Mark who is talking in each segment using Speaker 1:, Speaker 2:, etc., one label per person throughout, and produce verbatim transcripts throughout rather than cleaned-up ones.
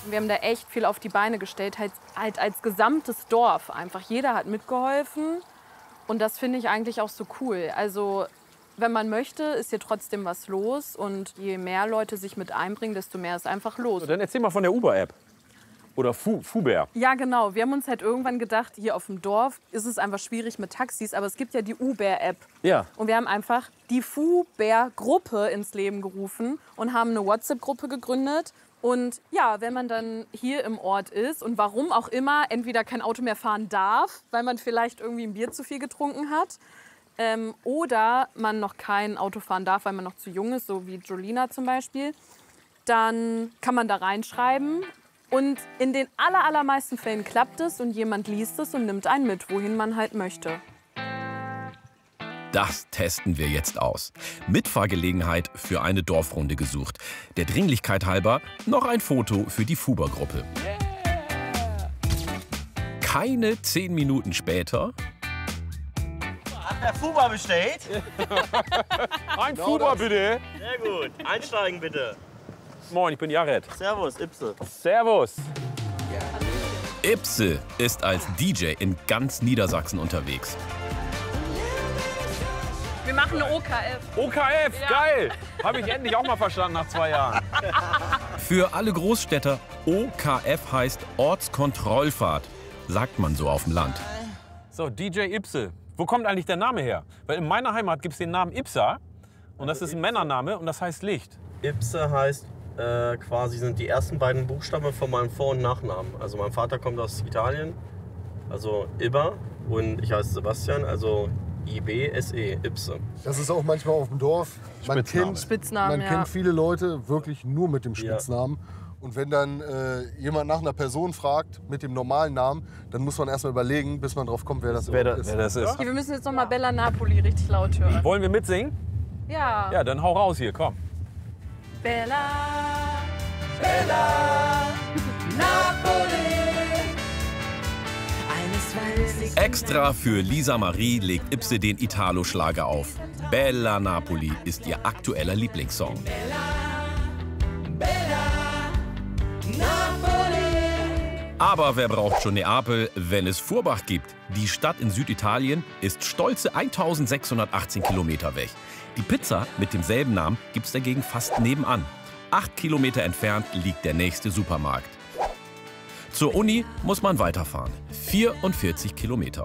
Speaker 1: Wir haben da echt viel auf die Beine gestellt, halt, halt als gesamtes Dorf einfach. Jeder hat mitgeholfen und das finde ich eigentlich auch so cool. Also wenn man möchte, ist hier trotzdem was los und je mehr Leute sich mit einbringen, desto mehr ist einfach los.
Speaker 2: Dann erzähl mal von der Uber-App. Oder Fu Fuber.
Speaker 1: Ja, genau. Wir haben uns halt irgendwann gedacht, hier auf dem Dorf ist es einfach schwierig mit Taxis, aber es gibt ja die Uber-App.
Speaker 2: Ja.
Speaker 1: Und wir haben einfach die Fuber-Gruppe ins Leben gerufen und haben eine WhatsApp-Gruppe gegründet. Und ja, wenn man dann hier im Ort ist und warum auch immer entweder kein Auto mehr fahren darf, weil man vielleicht irgendwie ein Bier zu viel getrunken hat, ähm, oder man noch kein Auto fahren darf, weil man noch zu jung ist, so wie Jolina zum Beispiel, dann kann man da reinschreiben. Und in den aller, allermeisten Fällen klappt es und jemand liest es und nimmt einen mit, wohin man halt möchte.
Speaker 3: Das testen wir jetzt aus. Mitfahrgelegenheit für eine Dorfrunde gesucht. Der Dringlichkeit halber noch ein Foto für die Fuber-Gruppe. Keine zehn Minuten später...
Speaker 4: Hat der Fuber bestellt?
Speaker 2: Ein Fuber, bitte.
Speaker 4: Sehr gut. Einsteigen, bitte.
Speaker 2: Moin, ich bin Jared.
Speaker 4: Servus, Ipse.
Speaker 2: Servus.
Speaker 3: Ipse ist als D J in ganz Niedersachsen unterwegs.
Speaker 1: Wir machen eine O K F.
Speaker 2: O K F, ja. Geil. Habe ich endlich auch mal verstanden nach zwei Jahren.
Speaker 3: Für alle Großstädter, O K F heißt Ortskontrollfahrt. Sagt man so auf dem Land.
Speaker 2: So, D J Ipse. Wo kommt eigentlich der Name her? Weil in meiner Heimat gibt es den Namen Ipsa. Und das ist ein Männername und das heißt Licht.
Speaker 4: Ipse heißt äh, quasi sind die ersten beiden Buchstaben von meinem Vor- und Nachnamen. Also mein Vater kommt aus Italien, also Ibba. Und ich heiße Sebastian, also I B S E, Ipse.
Speaker 5: Das ist auch manchmal auf dem Dorf. Man kennt,
Speaker 1: Spitznamen,
Speaker 5: man
Speaker 1: ja.
Speaker 5: kennt viele Leute wirklich nur mit dem Spitznamen.
Speaker 4: Ja.
Speaker 5: Und wenn dann äh, jemand nach einer Person fragt mit dem normalen Namen, dann muss man erst mal überlegen, bis man drauf kommt, wer das
Speaker 2: Wer, da,
Speaker 5: ist.
Speaker 2: wer das ist.
Speaker 1: Okay, wir müssen jetzt noch mal Bella Napoli richtig laut hören.
Speaker 2: Wollen wir mitsingen?
Speaker 1: Ja.
Speaker 2: Ja, dann hau raus hier, komm.
Speaker 1: Bella, Bella, Napoli.
Speaker 3: Extra für Lisa Marie legt Ipse den Italo-Schlager auf. Bella Napoli ist ihr aktueller Lieblingssong. Aber wer braucht schon Neapel, wenn es Furbach gibt? Die Stadt in Süditalien ist stolze eintausendsechshundertachtzehn Kilometer weg. Die Pizza mit demselben Namen gibt's dagegen fast nebenan. Acht Kilometer entfernt liegt der nächste Supermarkt. Zur Uni muss man weiterfahren. vierundvierzig Kilometer.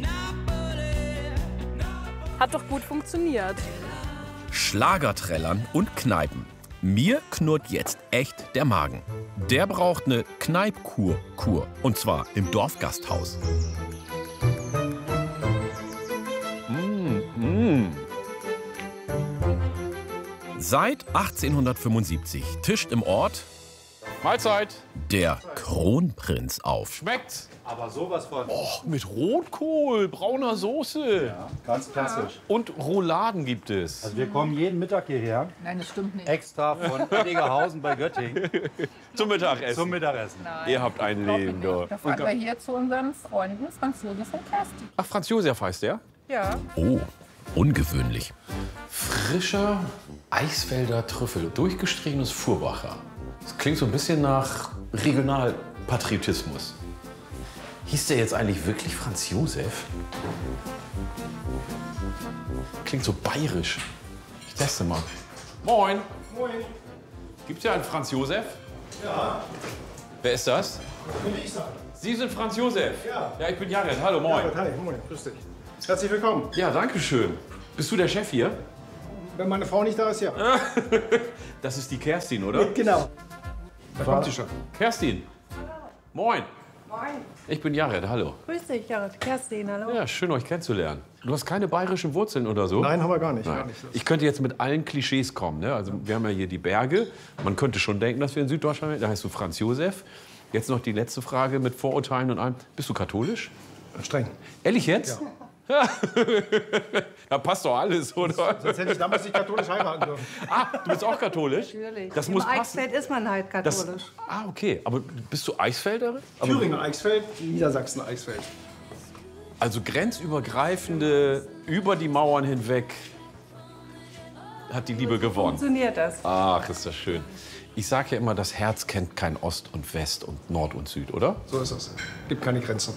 Speaker 1: Hat doch gut funktioniert.
Speaker 3: Schlagerträllern und Kneipen. Mir knurrt jetzt echt der Magen. Der braucht eine Kneipkur-Kur. Und zwar im Dorfgasthaus.
Speaker 2: Mm, mm.
Speaker 3: Seit achtzehnhundertfünfundsiebzig tischt im Ort
Speaker 2: Mahlzeit.
Speaker 3: der Kronprinz auf.
Speaker 2: Schmeckt's?
Speaker 6: Aber sowas von.
Speaker 2: Oh, mit Rotkohl, brauner Soße.
Speaker 6: Ja, ganz klassisch.
Speaker 2: Und Rouladen gibt es.
Speaker 6: Also wir kommen jeden Mittag hierher.
Speaker 7: Nein, das stimmt nicht.
Speaker 6: Extra von Eddingerhausen bei Göttingen
Speaker 2: Zum Mittagessen.
Speaker 6: zum Mittagessen.
Speaker 7: Nein,
Speaker 2: Ihr habt ein Leben, du.
Speaker 7: da fahren wir hier zu unseren Freunden Franz Josef und Kerstin.
Speaker 2: Ach, Franz Josef heißt der?
Speaker 7: Ja.
Speaker 3: Oh, ungewöhnlich.
Speaker 8: Frischer Eichsfelder Trüffel, durchgestrichenes Furbacher. Das klingt so ein bisschen nach Regionalpatriotismus. Hieß der jetzt eigentlich wirklich Franz Josef? Klingt so bayerisch. Ich teste mal. Moin.
Speaker 6: Moin.
Speaker 8: Gibt's ja einen Franz Josef?
Speaker 6: Ja,
Speaker 8: Wer ist das?
Speaker 6: will ich sagen.
Speaker 8: Sie sind Franz Josef?
Speaker 6: Ja.
Speaker 8: Ja, ich bin Jared. Hallo, moin.
Speaker 6: Hi, moin, grüß dich. Herzlich willkommen.
Speaker 8: Ja, danke schön. Bist du der Chef hier?
Speaker 6: Wenn meine Frau nicht da ist, ja.
Speaker 8: Das ist die Kerstin, oder?
Speaker 6: Genau.
Speaker 8: Da kommt sie schon. Kerstin. Moin.
Speaker 7: Moin.
Speaker 8: Ich bin Jared, hallo.
Speaker 7: Grüß dich, Jared. Kerstin, hallo.
Speaker 8: Ja, schön euch kennenzulernen. Du hast keine bayerischen Wurzeln oder so?
Speaker 6: Nein, haben wir gar nicht.
Speaker 8: Nein.
Speaker 6: Gar nicht.
Speaker 8: Ich könnte jetzt mit allen Klischees kommen. Ne? Also wir haben ja hier die Berge. Man könnte schon denken, dass wir in Süddeutschland sind. Da heißt du Franz Josef. Jetzt noch die letzte Frage mit Vorurteilen und allem. Bist du katholisch?
Speaker 6: Streng.
Speaker 8: Ehrlich jetzt?
Speaker 6: Ja.
Speaker 8: Da passt doch alles, oder?
Speaker 6: Sonst hätte ich damals nicht katholisch heiraten dürfen.
Speaker 8: Ah, du bist auch katholisch?
Speaker 7: Natürlich.
Speaker 8: Das
Speaker 7: Im
Speaker 8: muss passen.
Speaker 7: Eichsfeld ist man halt
Speaker 8: Das,
Speaker 7: katholisch.
Speaker 8: ah, okay. Aber bist du Eichsfelderin? Aber,
Speaker 6: Thüringen Eichsfeld, Niedersachsen Eichsfeld.
Speaker 8: also grenzübergreifende, über die Mauern hinweg hat die Liebe gewonnen.
Speaker 7: Funktioniert das?
Speaker 8: Ach, ist das schön. Ich sage ja immer, das Herz kennt kein Ost und West und Nord und Süd, oder?
Speaker 6: So ist es. Gibt keine Grenzen.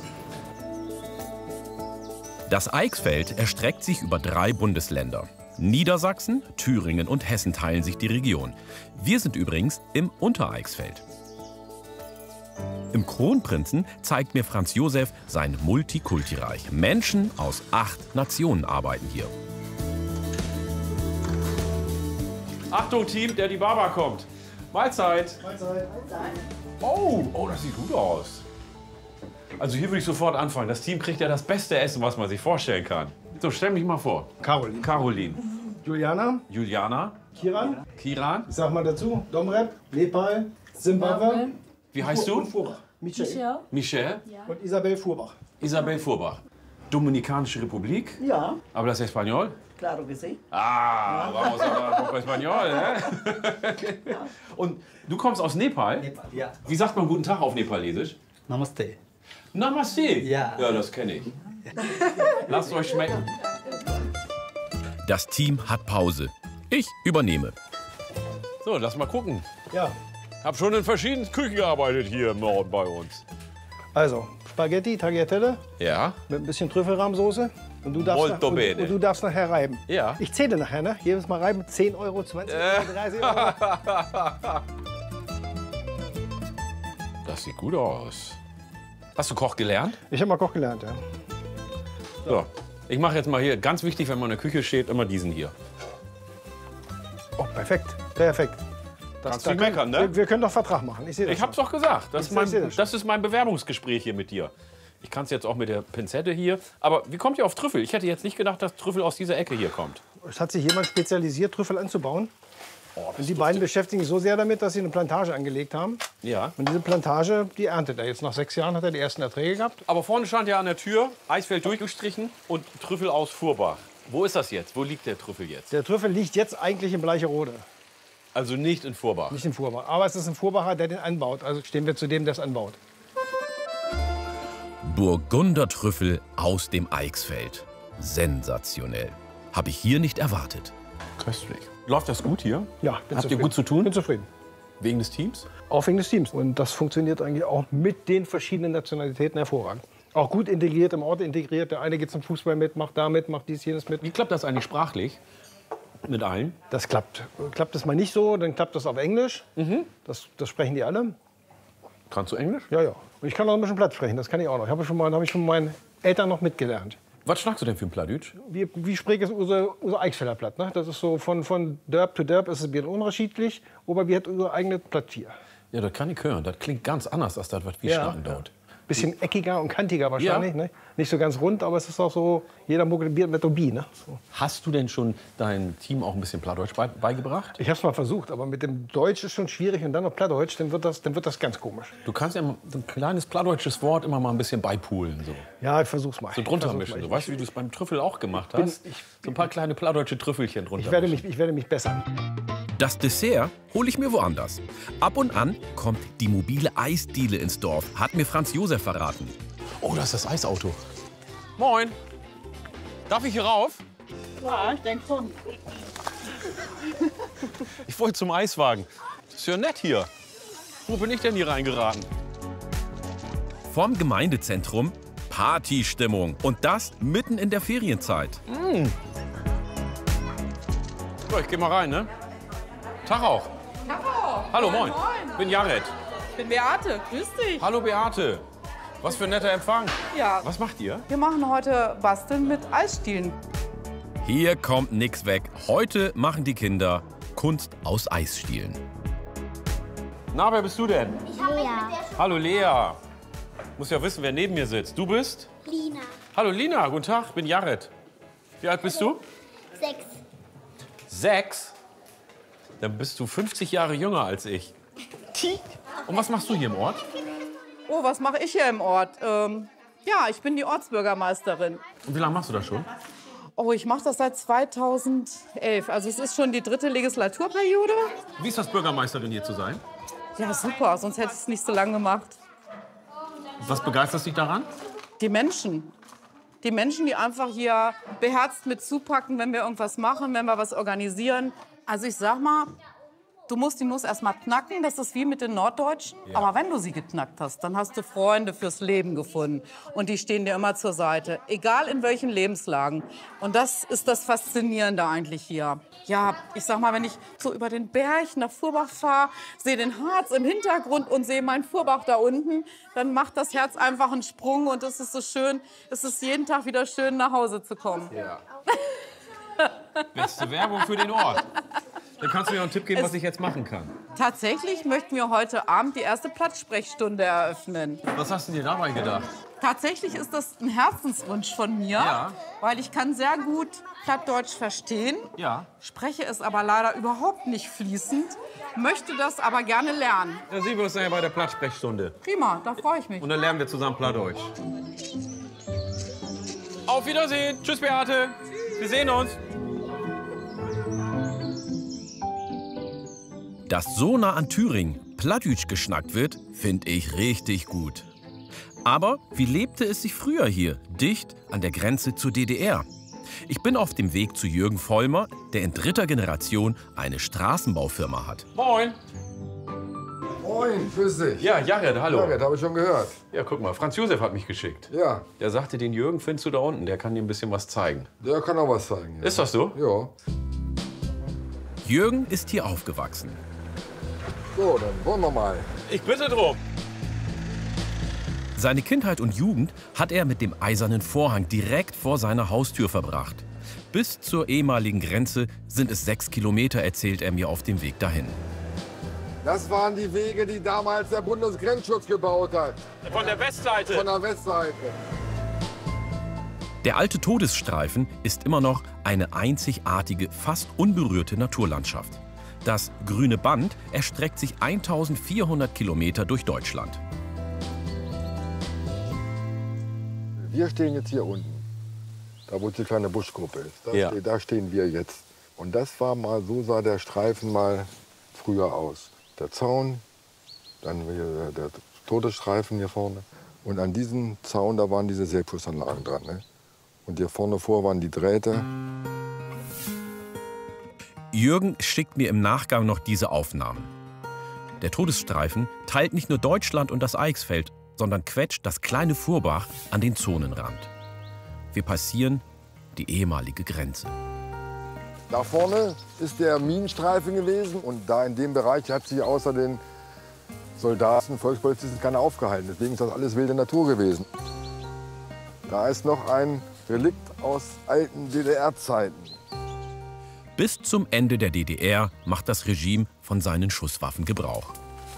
Speaker 3: Das Eichsfeld erstreckt sich über drei Bundesländer. Niedersachsen, Thüringen und Hessen teilen sich die Region. Wir sind übrigens im Untereichsfeld. Im Kronprinzen zeigt mir Franz Josef sein Multikulti-Reich. Menschen aus acht Nationen arbeiten hier.
Speaker 8: Achtung, Team, der die Baba kommt. Mahlzeit.
Speaker 6: Mahlzeit.
Speaker 8: Oh, oh, das sieht gut aus. Also hier würde ich sofort anfangen. Das Team kriegt ja das beste Essen, was man sich vorstellen kann. So, stell mich mal vor.
Speaker 6: Caroline.
Speaker 8: Caroline.
Speaker 6: Juliana.
Speaker 8: Juliana.
Speaker 6: Kiran.
Speaker 8: Kiran.
Speaker 6: Ich sag mal dazu. Domrep. Nepal. Zimbabwe.
Speaker 8: Wie heißt
Speaker 6: Und
Speaker 8: du?
Speaker 6: Furbach. Michel.
Speaker 8: Michelle.
Speaker 6: Und Isabel Furbach.
Speaker 8: Isabel Furbach. Dominikanische Republik.
Speaker 9: Ja,
Speaker 8: Hablas español?
Speaker 9: claro que sí.
Speaker 8: Ah, vamos a hablar un poco español, ne? Und du kommst aus Nepal?
Speaker 9: Nepal, ja.
Speaker 8: Wie sagt man guten Tag auf Nepalesisch?
Speaker 9: Namaste.
Speaker 8: Namaste.
Speaker 9: Ja.
Speaker 8: Ja, das kenne ich. Lasst euch schmecken.
Speaker 3: Das Team hat Pause. Ich übernehme.
Speaker 8: So, lass mal gucken.
Speaker 6: Ja.
Speaker 8: Hab schon in verschiedenen Küchen gearbeitet hier im Norden bei uns.
Speaker 6: Also, Spaghetti, Tagliatelle
Speaker 8: Ja?
Speaker 6: mit ein bisschen Trüffelrahmsoße. Und du darfst,
Speaker 8: Molto
Speaker 6: nach, und,
Speaker 8: bene.
Speaker 6: und du darfst nachher reiben.
Speaker 8: Ja.
Speaker 6: Ich zähle nachher, ne? Jedes Mal reiben, zehn Euro, zwanzig Euro, dreißig Euro.
Speaker 8: Das sieht gut aus. Hast du Koch gelernt?
Speaker 6: Ich habe mal Koch gelernt, ja.
Speaker 8: So. Ich mache jetzt mal hier, ganz wichtig, wenn man in der Küche steht, immer diesen hier.
Speaker 6: Oh, perfekt, perfekt. Das,
Speaker 8: Kannst du
Speaker 6: da
Speaker 8: meckern,
Speaker 6: können,
Speaker 8: ne?
Speaker 6: wir, wir können doch Vertrag machen. Ich sehe das.
Speaker 8: Ich hab's doch gesagt. Das
Speaker 6: Ich
Speaker 8: ist, mein,
Speaker 6: seh das.
Speaker 8: das ist mein Bewerbungsgespräch hier mit dir. Ich kann es jetzt auch mit der Pinzette hier. Aber wie kommt ihr auf Trüffel? Ich hätte jetzt nicht gedacht, dass Trüffel aus dieser Ecke hier kommt.
Speaker 6: Es hat sich jemand spezialisiert, Trüffel anzubauen.
Speaker 8: Oh,
Speaker 6: Und die beiden beschäftigen sich so sehr damit, dass sie eine Plantage angelegt haben.
Speaker 8: Ja.
Speaker 6: Und diese Plantage, die erntet er jetzt. Nach sechs Jahren hat er die ersten Erträge gehabt.
Speaker 8: Aber vorne stand ja an der Tür, Eisfeld durchgestrichen und Trüffel aus Furbach. Wo ist das jetzt? Wo liegt der Trüffel jetzt?
Speaker 6: Der Trüffel liegt jetzt eigentlich in Bleicherode,
Speaker 8: Also nicht in Furbach.
Speaker 6: nicht in Furbach. Aber es ist ein Furbacher, der den anbaut. Also stehen wir zu dem, der es anbaut.
Speaker 3: Burgundertrüffel aus dem Eichsfeld. Sensationell. Habe ich hier nicht erwartet.
Speaker 8: Köstlich. Läuft das gut hier?
Speaker 6: Ja, bin
Speaker 8: Habt ihr
Speaker 6: zufrieden.
Speaker 8: gut zu tun?
Speaker 6: Bin zufrieden.
Speaker 8: Wegen des Teams?
Speaker 6: Auch wegen des Teams. Und das funktioniert eigentlich auch mit den verschiedenen Nationalitäten hervorragend. Auch gut integriert, im Ort integriert. Der eine geht zum Fußball mit, macht da mit, macht dies, jenes mit.
Speaker 8: Wie klappt das eigentlich sprachlich mit allen?
Speaker 6: Das klappt. Klappt es mal nicht so, dann klappt das auf Englisch. Das, das sprechen die alle.
Speaker 8: Kannst du Englisch?
Speaker 6: Ja, ja. Und ich kann auch ein bisschen Platt sprechen, das kann ich auch noch. Ich habe schon mal, habe ich von meinen Eltern noch mitgelernt.
Speaker 8: Was schnackst du denn für ein Plattdeutsch?
Speaker 6: Wie, wie spricht es unser, unser Eichsfelder Platt? Ne? Das ist so von, von Dörp zu Dörp ist es ein bisschen unterschiedlich, aber wir haben unser eigenes Platt hier.
Speaker 8: Ja, das kann ich hören. Das klingt ganz anders als das, was wir
Speaker 6: Ja,
Speaker 8: schnacken
Speaker 6: ja.
Speaker 8: dort.
Speaker 6: Bisschen eckiger und kantiger wahrscheinlich.
Speaker 8: Ja.
Speaker 6: Ne? Nicht so ganz rund, aber es ist auch so, jeder Muggel mit Tobi. Ne? So.
Speaker 8: Hast du denn schon dein Team auch ein bisschen Plattdeutsch bei, beigebracht?
Speaker 6: Ich habe es mal versucht, aber mit dem Deutsch ist schon schwierig und dann noch Plattdeutsch, dann wird das, dann wird das ganz komisch.
Speaker 8: Du kannst ja mal so ein kleines plattdeutsches Wort immer mal ein bisschen beipulen. So,
Speaker 6: Ja, ich versuch's mal.
Speaker 8: so drunter
Speaker 6: Ich versuch's
Speaker 8: mischen.
Speaker 6: mal.
Speaker 8: So, weißt du, wie du es beim Trüffel auch gemacht
Speaker 6: bin-
Speaker 8: hast?
Speaker 6: ich-
Speaker 8: so ein paar kleine plattdeutsche Trüffelchen drunter
Speaker 6: Ich werde
Speaker 8: mischen.
Speaker 6: mich, ich werde mich bessern.
Speaker 3: Das Dessert hole ich mir woanders. Ab und an kommt die mobile Eisdiele ins Dorf, hat mir Franz Josef verraten.
Speaker 8: Oh, das ist das Eisauto. Moin. Darf ich hier rauf?
Speaker 9: Ja, ich denke schon.
Speaker 8: Ich wollte zum Eiswagen. Das ist ja nett hier. Wo bin ich denn hier reingeraten?
Speaker 3: Vom Gemeindezentrum Partystimmung. Und das mitten in der Ferienzeit.
Speaker 8: So, ich geh mal rein, ne? Tag auch. Hallo, moin. Bin Jared.
Speaker 7: Ich bin Beate, grüß dich.
Speaker 8: Hallo, Beate. Was für ein netter Empfang.
Speaker 7: Ja,
Speaker 8: Was macht ihr?
Speaker 7: wir machen heute Basteln mit Eisstielen.
Speaker 3: Hier kommt nix weg. Heute machen die Kinder Kunst aus Eisstielen.
Speaker 8: Na, wer bist du denn?
Speaker 10: Lea.
Speaker 8: Hallo, Lea. Muss ja wissen, wer neben mir sitzt. Du bist?
Speaker 10: Lina.
Speaker 8: Hallo, Lina. Guten Tag, ich bin Jared. Wie alt bist du?
Speaker 10: Sechs.
Speaker 8: Sechs? Dann bist du fünfzig Jahre jünger als ich. Und was machst du hier im Ort?
Speaker 7: Oh, was mache ich hier im Ort? Ähm, ja, ich bin die Ortsbürgermeisterin.
Speaker 8: Und wie lange machst du das schon?
Speaker 7: Oh, ich mache das seit zweitausendelf. Also es ist schon die dritte Legislaturperiode.
Speaker 8: Wie ist das, Bürgermeisterin hier zu sein?
Speaker 7: Ja, super, sonst hätte ich es nicht so lange gemacht.
Speaker 8: Was begeistert dich daran?
Speaker 7: Die Menschen. Die Menschen, die einfach hier beherzt mit zupacken, wenn wir irgendwas machen, wenn wir was organisieren. Also ich sag mal, Du musst die Nuss erstmal knacken, das ist wie mit den Norddeutschen.
Speaker 8: Ja.
Speaker 7: Aber wenn du sie geknackt hast, dann hast du Freunde fürs Leben gefunden. Und die stehen dir immer zur Seite, egal in welchen Lebenslagen. Und das ist das Faszinierende eigentlich hier. Ja, ich sag mal, wenn ich so über den Berg nach Furbach fahre, sehe den Harz im Hintergrund und sehe meinen Furbach da unten, dann macht das Herz einfach einen Sprung und es ist so schön, es ist jeden Tag wieder schön, nach Hause zu kommen.
Speaker 8: Ja. Beste Werbung für den Ort. Dann kannst du mir noch einen Tipp geben, was ich jetzt machen kann.
Speaker 7: Tatsächlich möchten wir heute Abend die erste Platzsprechstunde eröffnen.
Speaker 8: Was hast du dir dabei gedacht?
Speaker 7: Tatsächlich ist das ein Herzenswunsch von mir,
Speaker 8: Ja.
Speaker 7: weil ich kann sehr gut Plattdeutsch verstehen,
Speaker 8: Ja.
Speaker 7: spreche es aber leider überhaupt nicht fließend, möchte das aber gerne lernen.
Speaker 8: Dann sehen wir uns nachher bei der Platzsprechstunde.
Speaker 7: Prima, da freue ich mich.
Speaker 8: Und dann lernen wir zusammen Plattdeutsch. Auf Wiedersehen. Tschüss, Beate. Wir sehen uns.
Speaker 3: Dass so nah an Thüringen Plattdeutsch geschnackt wird, finde ich richtig gut. Aber wie lebte es sich früher hier, dicht an der Grenze zur D D R? Ich bin auf dem Weg zu Jürgen Vollmer, der in dritter Generation eine Straßenbaufirma hat.
Speaker 8: Moin.
Speaker 10: Moin, grüß dich.
Speaker 8: Ja, Jared, hallo.
Speaker 10: Jared, habe ich schon gehört.
Speaker 8: Ja, guck mal, Franz Josef hat mich geschickt.
Speaker 10: Ja,
Speaker 8: Der sagte, den Jürgen findest du da unten, der kann dir ein bisschen was zeigen.
Speaker 10: der kann auch was zeigen. Ja.
Speaker 8: Ist das so?
Speaker 10: Ja.
Speaker 3: Jürgen ist hier aufgewachsen.
Speaker 10: So, dann wollen wir mal.
Speaker 8: Ich bitte drum.
Speaker 3: Seine Kindheit und Jugend hat er mit dem Eisernen Vorhang direkt vor seiner Haustür verbracht. Bis zur ehemaligen Grenze sind es sechs Kilometer, erzählt er mir auf dem Weg dahin.
Speaker 10: Das waren die Wege, die damals der Bundesgrenzschutz gebaut hat.
Speaker 8: Von der Westseite.
Speaker 10: Von der Westseite.
Speaker 3: Der alte Todesstreifen ist immer noch eine einzigartige, fast unberührte Naturlandschaft. Das grüne Band erstreckt sich eintausendvierhundert Kilometer durch Deutschland.
Speaker 10: Wir stehen jetzt hier unten, da wo die kleine Buschgruppe ist. Da,
Speaker 8: Ja.
Speaker 10: ste- da stehen wir jetzt. Und das war mal, so sah der Streifen mal früher aus. Der Zaun, dann hier der Todesstreifen hier vorne. Und an diesem Zaun, da waren diese Seepussanlagen dran. Ne? Und hier vorne vor waren die Drähte.
Speaker 3: Jürgen schickt mir im Nachgang noch diese Aufnahmen. Der Todesstreifen teilt nicht nur Deutschland und das Eichsfeld, sondern quetscht das kleine Furbach an den Zonenrand. Wir passieren die ehemalige Grenze.
Speaker 10: Da vorne ist der Minenstreifen gewesen. Und da in dem Bereich hat sich außer den Soldaten, Volkspolizisten keiner aufgehalten. Deswegen ist das alles wilde Natur gewesen. Da ist noch ein Relikt aus alten D D R-Zeiten.
Speaker 3: Bis zum Ende der D D R macht das Regime von seinen Schusswaffen Gebrauch.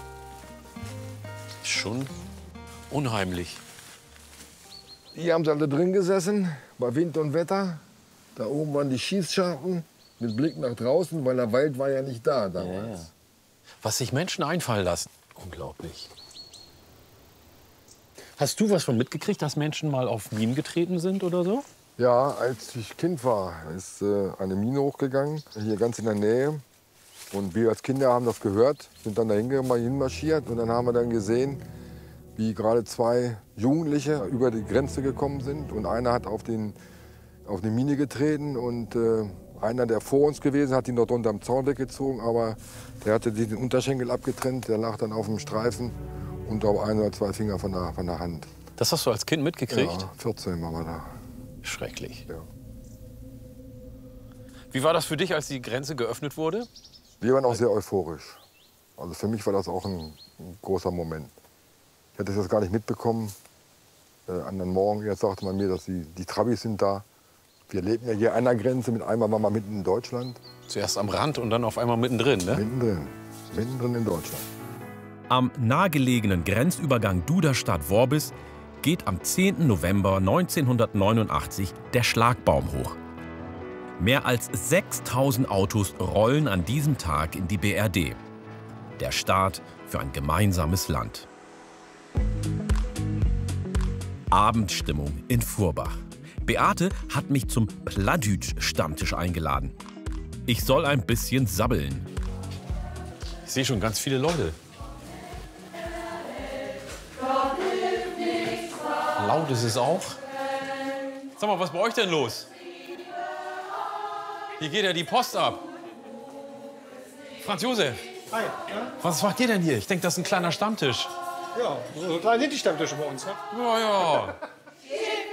Speaker 8: Schon unheimlich.
Speaker 10: Hier haben sie alle drin gesessen, bei Wind und Wetter. Da oben waren die Schießscharten mit Blick nach draußen, weil der Wald war ja nicht da damals.
Speaker 8: Ja. Was sich Menschen einfallen lassen. Unglaublich. Hast du was von mitgekriegt, dass Menschen mal auf Minen getreten sind oder so?
Speaker 10: Ja, als ich Kind war, ist äh, eine Mine hochgegangen, hier ganz in der Nähe. Und wir als Kinder haben das gehört, sind dann dahin hinmarschiert und dann haben wir dann gesehen, wie gerade zwei Jugendliche über die Grenze gekommen sind. Und einer hat auf, den, auf eine Mine getreten und äh, einer, der vor uns gewesen, hat ihn dort unterm Zaun weggezogen, aber der hatte den Unterschenkel abgetrennt, der lag dann auf dem Streifen und auf ein oder zwei Finger von der, von der Hand.
Speaker 8: Das hast du als Kind mitgekriegt?
Speaker 10: Ja, vierzehn waren wir da.
Speaker 8: Schrecklich.
Speaker 10: Ja.
Speaker 8: Wie war das für dich, als die Grenze geöffnet wurde?
Speaker 10: Wir waren auch sehr euphorisch. Also für mich war das auch ein, ein großer Moment. Ich hätte das gar nicht mitbekommen. Äh, an den Morgen jetzt sagte man mir, dass die, die Trabis sind da. Wir leben ja hier an der Grenze, mit einmal waren wir mitten in Deutschland.
Speaker 8: Zuerst am Rand und dann auf einmal mittendrin, ne?
Speaker 10: Mittendrin, mittendrin in Deutschland.
Speaker 3: Am nahegelegenen Grenzübergang Duderstadt-Worbis geht am zehnten November neunzehnhundertneunundachtzig der Schlagbaum hoch. Mehr als sechstausend Autos rollen an diesem Tag in die B R D. Der Start für ein gemeinsames Land. Abendstimmung in Furbach. Beate hat mich zum Plattdeutsch-Stammtisch eingeladen. Ich soll ein bisschen sabbeln.
Speaker 8: Ich sehe schon ganz viele Leute. Laut ist es auch. Sag mal, was ist bei euch denn los? Hier geht ja die Post ab. Franz Josef,
Speaker 6: Hi.
Speaker 8: Was macht ihr denn hier? Ich denke, das ist ein kleiner Stammtisch.
Speaker 6: Ja, so klein sind die Stammtische bei uns. Ne?
Speaker 8: Ja, ja.